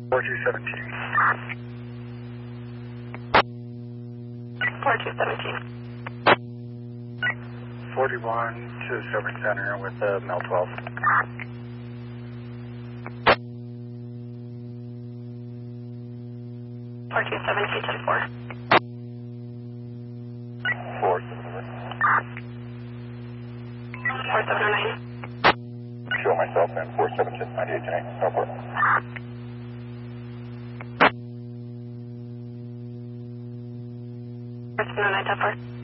4217. 4217. 41 to Silver Center with Mel 12. 4217 to 4. 4709. Show myself in 476 98 tonight. Airport. 4709 to 4.